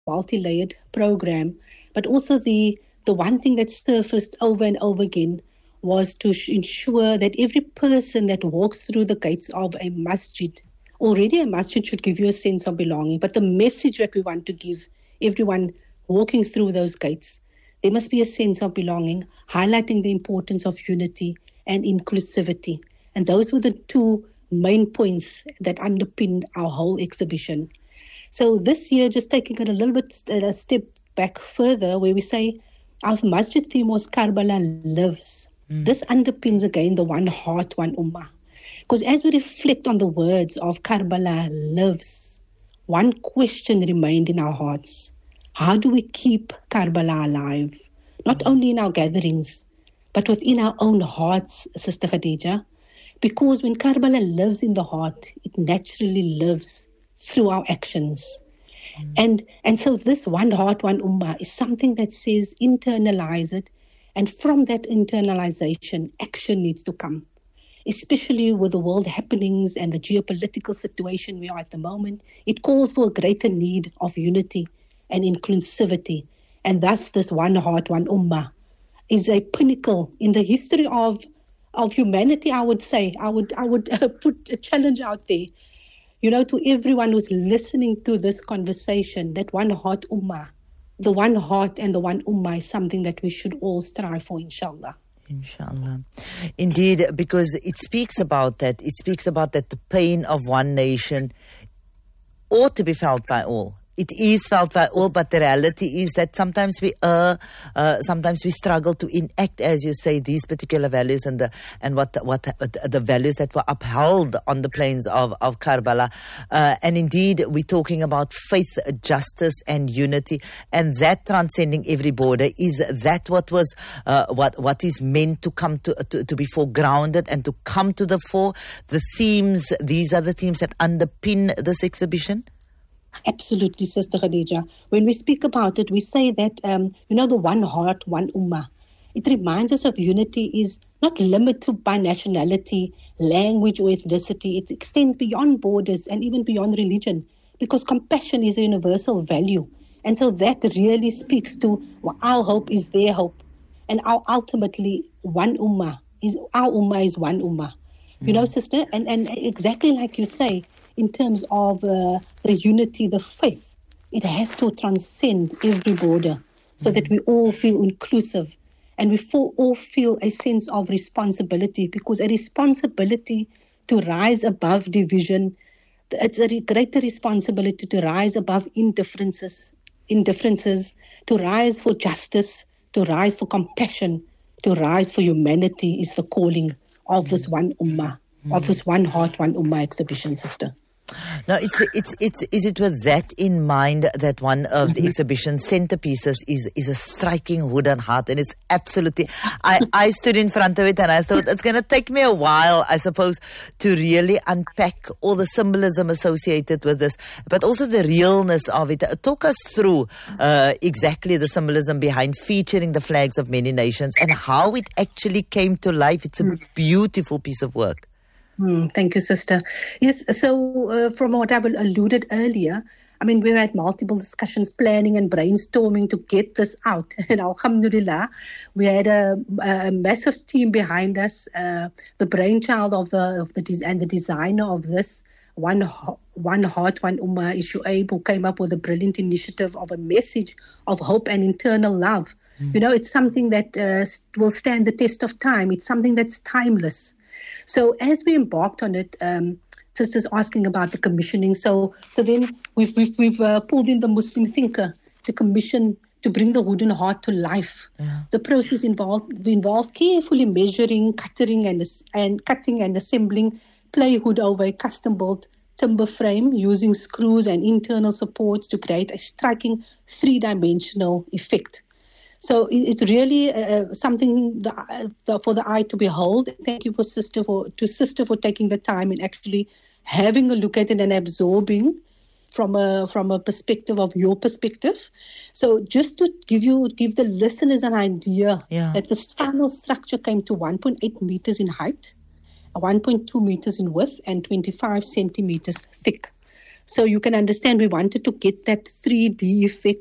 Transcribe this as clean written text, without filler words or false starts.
multi-layered program, but also the one thing that surfaced over and over again was to ensure that every person that walks through the gates of a masjid, already a masjid should give you a sense of belonging, but the message that we want to give everyone walking through those gates, there must be a sense of belonging, highlighting the importance of unity and inclusivity. And those were the two main points that underpinned our whole exhibition. So this year, just taking it a little bit a step back further, where we say our masjid theme was Karbala lives. This underpins again the one heart, one ummah. Because as we reflect on the words of Karbala lives, one question remained in our hearts. How do we keep Karbala alive? Not only in our gatherings, but within our own hearts, Sister Khadija. Because when Karbala lives in the heart, it naturally lives through our actions. And so this one heart, one ummah is something that says internalize it. And from that internalization, action needs to come. Especially with the world happenings and the geopolitical situation we are at the moment, it calls for a greater need of unity and inclusivity. And thus this one heart, one ummah is a pinnacle in the history of humanity, I would say. I would put a challenge out there, to everyone who's listening to this conversation, that one heart ummah, the one heart and the one ummah is something that we should all strive for, inshallah. Inshallah. Indeed, because it speaks about that. It speaks about that the pain of one nation ought to be felt by all. It is felt by all, but the reality is that sometimes we sometimes we struggle to enact, as you say, these particular values and what the values that were upheld on the plains of Karbala. And indeed, we're talking about faith, justice, and unity, and that transcending every border. Is that what was what is meant to come to be foregrounded and to come to the fore? The themes, these are the themes that underpin this exhibition. Absolutely, Sister Khadija. When we speak about it, we say that, the one heart, one ummah. It reminds us of unity is not limited by nationality, language, or ethnicity. It extends beyond borders and even beyond religion, because compassion is a universal value. And so that really speaks to our hope is their hope. And our ultimately one ummah is one ummah. Sister, and exactly like you say, in terms of the unity, the faith, it has to transcend every border so that we all feel inclusive and we all feel a sense of responsibility, because a responsibility to rise above division, it's a greater responsibility to rise above indifferences, to rise for justice, to rise for compassion, to rise for humanity is the calling of this one ummah, of this one heart, one ummah exhibition, sister. Now, is it with that in mind that one of the exhibition's centerpieces is a striking wooden heart, and it's absolutely. I stood in front of it and I thought it's going to take me a while, I suppose, to really unpack all the symbolism associated with this, but also the realness of it. Talk us through exactly the symbolism behind featuring the flags of many nations and how it actually came to life. It's a beautiful piece of work. Thank you, sister. Yes, so from what I've alluded earlier, we had multiple discussions, planning and brainstorming to get this out. And alhamdulillah, we had a massive team behind us. The brainchild of the designer of this one heart, one ummah is Shuaib, who came up with a brilliant initiative of a message of hope and eternal love. It's something that will stand the test of time. It's something that's timeless. So as we embarked on it, sisters asking about the commissioning. So then we've pulled in the Muslim thinker to commission, to bring the wooden heart to life. Yeah. The process involved carefully measuring, cutting and assembling plywood over a custom-built timber frame using screws and internal supports to create a striking three-dimensional effect. So it's really something for the eye to behold. Thank you sister for taking the time and actually having a look at it and absorbing from a perspective of your perspective. So just to give the listeners an idea that the final structure came to 1.8 meters in height, 1.2 meters in width, and 25 centimeters thick. So you can understand we wanted to get that 3D effect